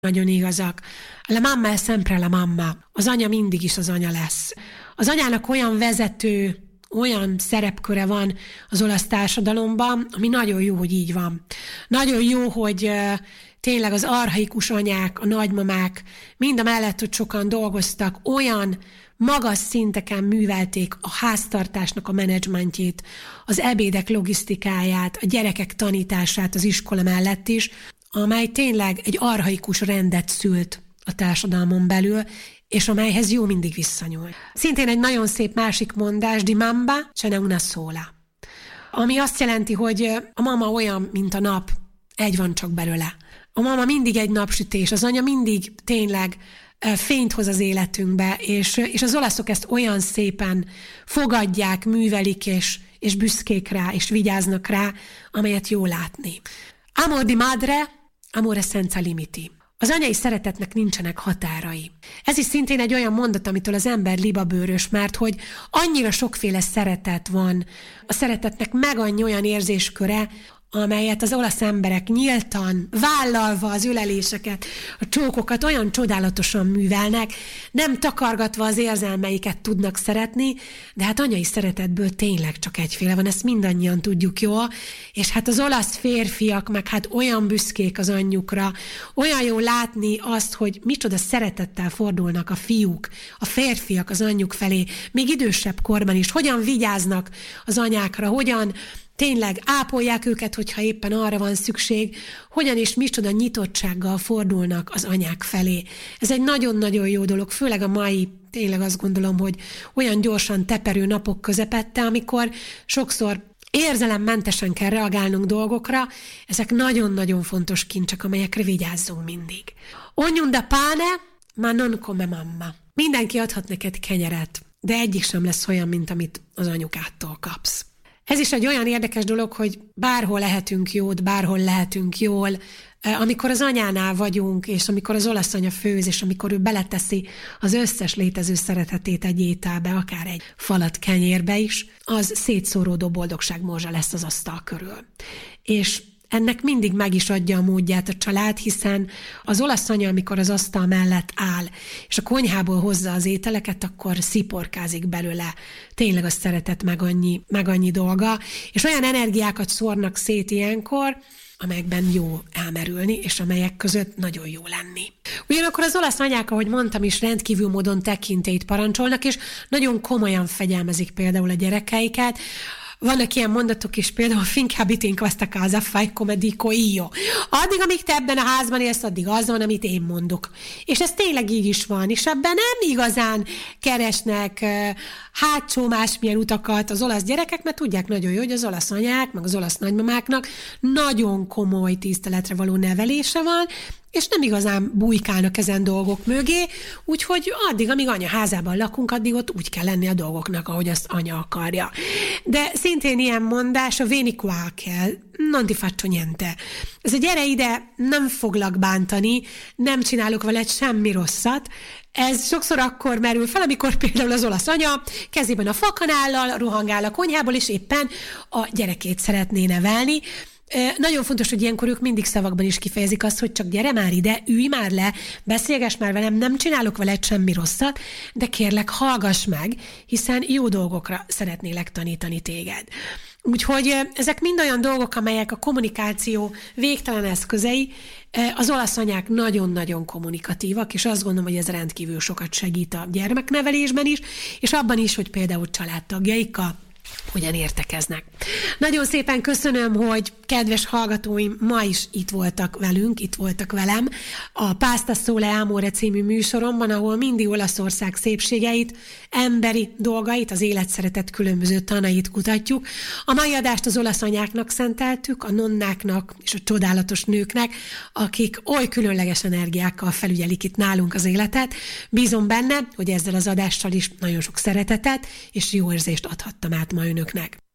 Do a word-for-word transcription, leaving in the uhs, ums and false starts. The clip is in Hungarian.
nagyon igazak. La mamma è sempre la mamma. Az anya mindig is az anya lesz. Az anyának olyan vezető, olyan szerepköre van az olasz társadalomban, ami nagyon jó, hogy így van. Nagyon jó, hogy uh, tényleg az archaikus anyák, a nagymamák, mind a mellett, hogy sokan dolgoztak, olyan magas szinteken művelték a háztartásnak a menedzsmentjét, az ebédek logisztikáját, a gyerekek tanítását az iskola mellett is, amely tényleg egy archaikus rendet szült a társadalmon belül, és amelyhez jó mindig visszanyúl. Szintén egy nagyon szép másik mondás, di mamba ce n'è una sola, ami azt jelenti, hogy a mama olyan, mint a nap, egy van csak belőle. A mama mindig egy napsütés, az anya mindig tényleg fényt hoz az életünkbe, és, és az olaszok ezt olyan szépen fogadják, művelik, és, és büszkék rá, és vigyáznak rá, amelyet jó látni. Amor di madre, amore senza limiti. Az anyai szeretetnek nincsenek határai. Ez is szintén egy olyan mondat, amitől az ember libabőrös, mert hogy annyira sokféle szeretet van. A szeretetnek meg annyi olyan érzésköre, amelyet az olasz emberek nyíltan, vállalva az öleléseket, a csókokat olyan csodálatosan művelnek, nem takargatva az érzelmeiket tudnak szeretni, de hát anyai szeretetből tényleg csak egyféle van, ezt mindannyian tudjuk jól, és hát az olasz férfiak meg hát olyan büszkék az anyjukra, olyan jó látni azt, hogy micsoda szeretettel fordulnak a fiúk, a férfiak az anyjuk felé, még idősebb korban is, hogyan vigyáznak az anyákra, hogyan tényleg ápolják őket, hogyha éppen arra van szükség, hogyan és micsoda nyitottsággal fordulnak az anyák felé. Ez egy nagyon-nagyon jó dolog, főleg a mai, tényleg azt gondolom, hogy olyan gyorsan teperő napok közepette, amikor sokszor érzelemmentesen kell reagálnunk dolgokra, ezek nagyon-nagyon fontos kincsek, amelyekre vigyázzunk mindig. Ognunda pane, ma non come mamma. Mindenki adhat neked kenyeret, de egyik sem lesz olyan, mint amit az anyukától kapsz. Ez is egy olyan érdekes dolog, hogy bárhol lehetünk jót, bárhol lehetünk jól, amikor az anyánál vagyunk, és amikor az olasz anya főz, és amikor ő beleteszi az összes létező szeretetét egy ételbe, akár egy falat kenyérbe is, az szétszóródó boldogság morzsa lesz az asztal körül. És ennek mindig meg is adja a módját a család, hiszen az olasz anya, amikor az asztal mellett áll, és a konyhából hozza az ételeket, akkor sziporkázik belőle. Tényleg a szeretet meg annyi, meg annyi dolga, és olyan energiákat szórnak szét ilyenkor, amelyekben jó elmerülni, és amelyek között nagyon jó lenni. Ugyanakkor az olasz anyák, ahogy mondtam is, rendkívül módon tekintélyt parancsolnak, és nagyon komolyan fegyelmezik például a gyerekeiket. Vannak ilyen mondatok is, például finché abiti in questa casa fai come dico io. Addig, amíg te ebben a házban élsz, addig az van, amit én mondok. És ez tényleg így is van, és ebben nem igazán keresnek uh, hátsó másmilyen utakat az olasz gyerekek, mert tudják nagyon jó, hogy az olasz anyák, meg az olasz nagymamáknak nagyon komoly tiszteletre való nevelése van, és nem igazán bujkálnak ezen dolgok mögé, úgyhogy addig, amíg anya házában lakunk, addig ott úgy kell lenni a dolgoknak, ahogy azt anya akarja. De szintén ilyen mondás, a vieni qua kell, non ti faccio niente. Ez a gyere ide, nem foglak bántani, nem csinálok veled semmi rosszat. Ez sokszor akkor merül fel, amikor például az olasz anya kezében a fakanállal rohangál a konyhából, és éppen a gyerekét szeretné nevelni. Nagyon fontos, hogy ilyenkor ők mindig szavakban is kifejezik azt, hogy csak gyere már ide, ülj már le, beszélgess már velem, nem csinálok veled semmi rosszat, de kérlek, hallgass meg, hiszen jó dolgokra szeretnélek tanítani téged. Úgyhogy ezek mind olyan dolgok, amelyek a kommunikáció végtelen eszközei. Az olasz anyák nagyon-nagyon kommunikatívak, és azt gondolom, hogy ez rendkívül sokat segít a gyermeknevelésben is, és abban is, hogy például családtagjaikkal hogyan értekeznek. Nagyon szépen köszönöm, hogy kedves hallgatóim ma is itt voltak velünk, itt voltak velem a Pasta Sole Amore című műsoromban, ahol mindig Olaszország szépségeit, emberi dolgait, az életszeretet különböző tanait kutatjuk. A mai adást az olasz anyáknak szenteltük, a nonnáknak és a csodálatos nőknek, akik oly különleges energiákkal felügyelik itt nálunk az életet. Bízom benne, hogy ezzel az adással is nagyon sok szeretetet és jó érzést adhattam át ma önöknek.